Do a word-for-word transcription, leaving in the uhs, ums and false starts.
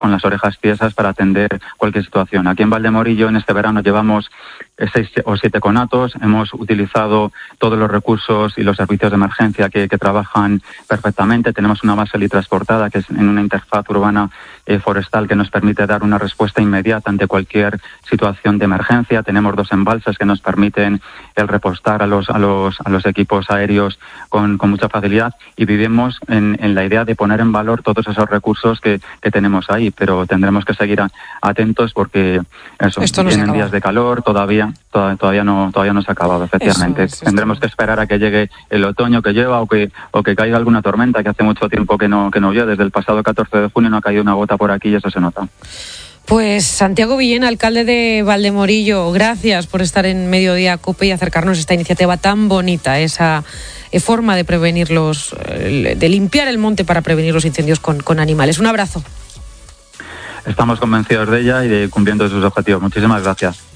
con las orejas tiesas para atender cualquier situación. Aquí en Valdemorillo, en este verano, llevamos seis o siete conatos. Hemos utilizado todos los recursos y los servicios de emergencia que, que trabajan perfectamente. Tenemos una base transportada que es en una interfaz urbana eh, forestal que nos permite dar una respuesta inmediata ante cualquier situación de emergencia. Tenemos dos embalses que nos permiten el repostar a los a los a los equipos aéreos con, con mucha facilidad, y vivimos en, en la idea de poner en valor todos esos recursos que, que tenemos ahí, pero tendremos que seguir a, atentos porque eso, Esto no vienen días de calor, todavía todavía, todavía no todavía no se ha acabado, efectivamente. Es, tendremos que esperar a que llegue el otoño que lleva o que o que caiga alguna tormenta, que hace mucho tiempo que no que no llueve. Desde el pasado catorce de junio no ha caído una gota por aquí y eso se nota. Pues Santiago Villena, alcalde de Valdemorillo, gracias por estar en Mediodía Cope y acercarnos a esta iniciativa tan bonita, esa forma de prevenir los, de limpiar el monte para prevenir los incendios con, con animales. Un abrazo. Estamos convencidos de ella y de cumpliendo sus objetivos. Muchísimas gracias.